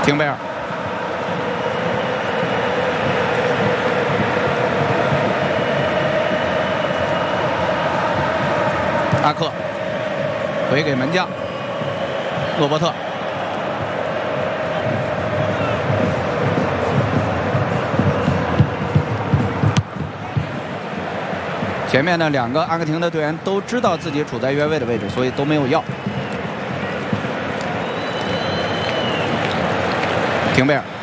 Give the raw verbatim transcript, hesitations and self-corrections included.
廷贝尔。 阿克回给门将罗伯特，前面呢两个阿根廷的队员都知道自己处在越位的位置，所以都没有要。廷贝尔。